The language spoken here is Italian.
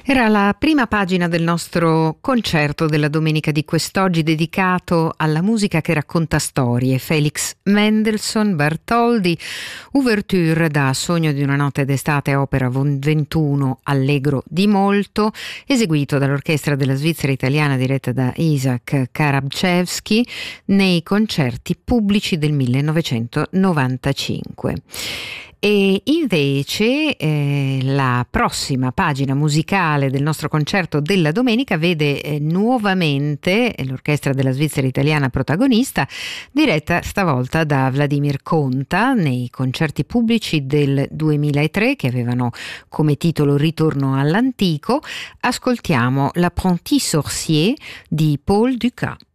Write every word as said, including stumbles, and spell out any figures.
Era la prima pagina del nostro concerto della domenica di quest'oggi, dedicato alla musica che racconta storie. Felix Mendelssohn Bartholdy, Ouverture da Sogno di una notte d'estate, opera ventuno, allegro di molto, eseguito dall'orchestra della Svizzera italiana diretta da Isaac Karabchevsky nei concerti pubblici del millenovecentonovantacinque. E invece eh, la prossima pagina musicale del nostro concerto della domenica vede eh, nuovamente l'orchestra della Svizzera italiana protagonista, diretta stavolta da Vladimir Conta nei concerti pubblici del duemilatré, che avevano come titolo Ritorno all'antico. Ascoltiamo L'Apprenti sorcier di Paul Dukas.